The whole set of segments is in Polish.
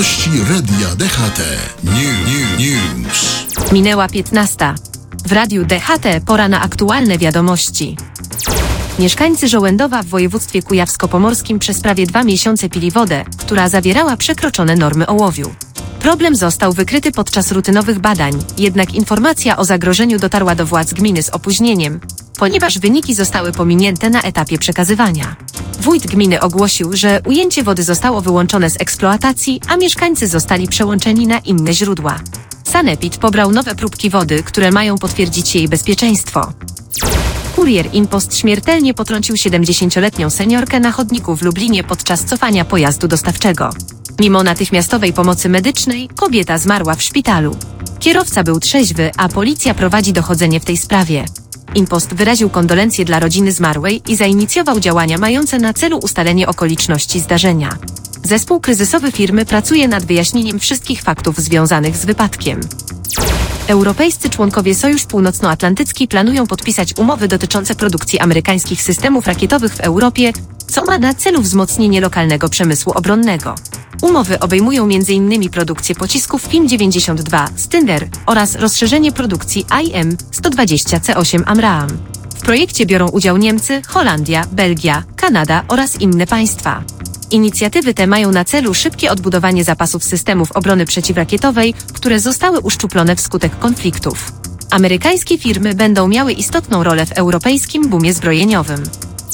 Wiadomości Radia DHT. News. Minęła 15. W Radiu DHT pora na aktualne wiadomości. Mieszkańcy Żołędowa w województwie kujawsko-pomorskim przez prawie 2 miesiące pili wodę, która zawierała przekroczone normy ołowiu. Problem został wykryty podczas rutynowych badań, jednak informacja o zagrożeniu dotarła do władz gminy z opóźnieniem, ponieważ wyniki zostały pominięte na etapie przekazywania. Wójt gminy ogłosił, że ujęcie wody zostało wyłączone z eksploatacji, a mieszkańcy zostali przełączeni na inne źródła. Sanepid pobrał nowe próbki wody, które mają potwierdzić jej bezpieczeństwo. Kurier Impost śmiertelnie potrącił 70-letnią seniorkę na chodniku w Lublinie podczas cofania pojazdu dostawczego. Mimo natychmiastowej pomocy medycznej, kobieta zmarła w szpitalu. Kierowca był trzeźwy, a policja prowadzi dochodzenie w tej sprawie. Impost wyraził kondolencje dla rodziny zmarłej i zainicjował działania mające na celu ustalenie okoliczności zdarzenia. Zespół kryzysowy firmy pracuje nad wyjaśnieniem wszystkich faktów związanych z wypadkiem. Europejscy członkowie Sojusz Północnoatlantycki planują podpisać umowy dotyczące produkcji amerykańskich systemów rakietowych w Europie, co ma na celu wzmocnienie lokalnego przemysłu obronnego. Umowy obejmują m.in. produkcję pocisków PIM-92 Stinger oraz rozszerzenie produkcji IM-120C8 AMRAAM. W projekcie biorą udział Niemcy, Holandia, Belgia, Kanada oraz inne państwa. Inicjatywy te mają na celu szybkie odbudowanie zapasów systemów obrony przeciwrakietowej, które zostały uszczuplone wskutek konfliktów. Amerykańskie firmy będą miały istotną rolę w europejskim boomie zbrojeniowym.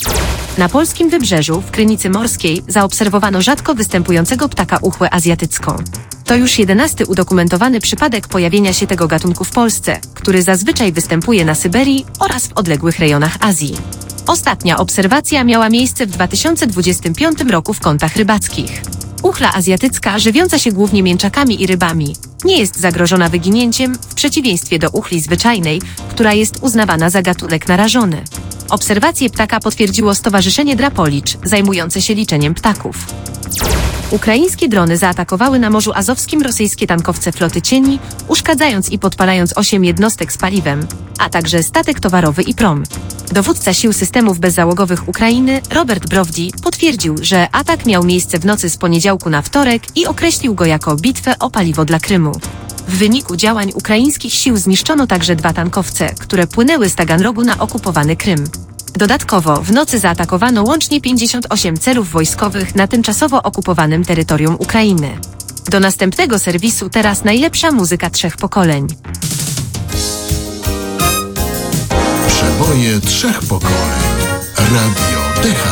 Na polskim wybrzeżu, w Krynicy Morskiej, zaobserwowano rzadko występującego ptaka uchwę azjatycką. To już 11. udokumentowany przypadek pojawienia się tego gatunku w Polsce, który zazwyczaj występuje na Syberii oraz w odległych rejonach Azji. Ostatnia obserwacja miała miejsce w 2025 roku w kątach rybackich. Uchla azjatycka, żywiąca się głównie mięczakami i rybami, nie jest zagrożona wyginięciem w przeciwieństwie do uchli zwyczajnej, która jest uznawana za gatunek narażony. Obserwację ptaka potwierdziło Stowarzyszenie Drapolicz, zajmujące się liczeniem ptaków. Ukraińskie drony zaatakowały na Morzu Azowskim rosyjskie tankowce floty cieni, uszkadzając i podpalając 8 jednostek z paliwem, a także statek towarowy i prom. Dowódca sił systemów bezzałogowych Ukrainy, Robert Browdi, potwierdził, że atak miał miejsce w nocy z poniedziałku na wtorek i określił go jako bitwę o paliwo dla Krymu. W wyniku działań ukraińskich sił zniszczono także 2 tankowce, które płynęły z Taganrogu na okupowany Krym. Dodatkowo w nocy zaatakowano łącznie 58 celów wojskowych na tymczasowo okupowanym terytorium Ukrainy. Do następnego serwisu teraz najlepsza muzyka 3 pokoleń. Przeboje 3 pokoleń. Radio DHT.